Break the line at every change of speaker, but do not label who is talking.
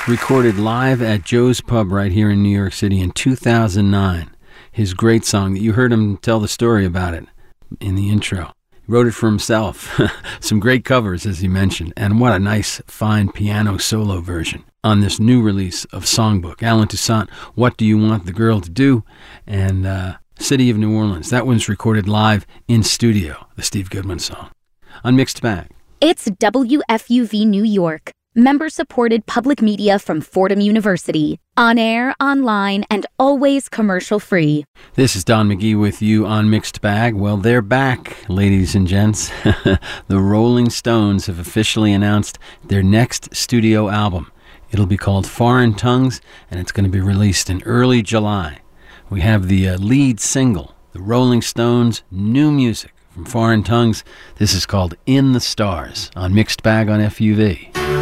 recorded live at Joe's Pub right here in New York City in 2009. His great song that you heard him tell the story about it in the intro. He wrote it for himself. Some great covers, as he mentioned, and what a nice, fine piano solo version on this new release of Songbook. Alan Toussaint, What Do You Want the Girl to Do? And City of New Orleans. That one's recorded live in studio, the Steve Goodman song. On Mixed Bag.
It's WFUV New York, member-supported public media from Fordham University. On air, online, and always commercial-free.
This is Don McGee with you on Mixed Bag. Well, they're back, ladies and gents. The Rolling Stones have officially announced their next studio album. It'll be called Foreign Tongues, and it's going to be released in early July. We have the lead single, the Rolling Stones' new music from Foreign Tongues. This is called In the Stars on Mixed Bag on FUV.